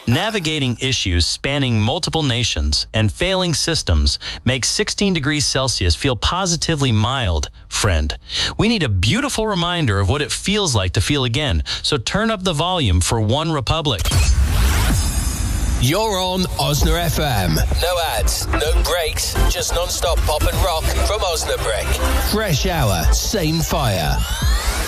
Navigating issues spanning multiple nations and failing systems makes 16 degrees Celsius feel positively mild, friend. We need a beautiful reminder of what it feels like to feel again, so turn up the volume for One Republic. You're on Osna FM. No ads, no breaks, just non-stop pop and rock from Osnabrück. Fresh hour, same fire.